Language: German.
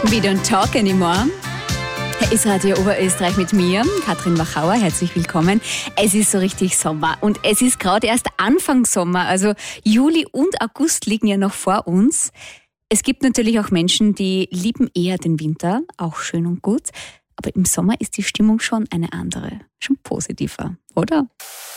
We don't talk anymore. Ist Radio Oberösterreich mit mir, Katrin Wachauer. Herzlich willkommen. Es ist so richtig Sommer und es ist gerade erst Anfang Sommer. Also Juli und August liegen ja noch vor uns. Es gibt natürlich auch Menschen, die lieben eher den Winter, auch schön und gut. Aber im Sommer ist die Stimmung schon eine andere, schon positiver, oder?